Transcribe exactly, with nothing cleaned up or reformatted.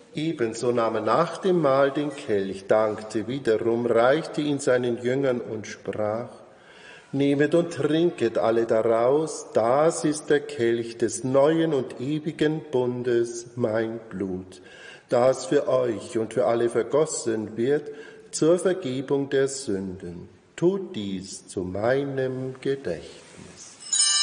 Ebenso nahm er nach dem Mahl den Kelch, dankte wiederum, reichte ihn seinen Jüngern und sprach: Nehmet und trinket alle daraus, das ist der Kelch des neuen und ewigen Bundes, mein Blut, das für euch und für alle vergossen wird zur Vergebung der Sünden. Tut dies zu meinem Gedächtnis.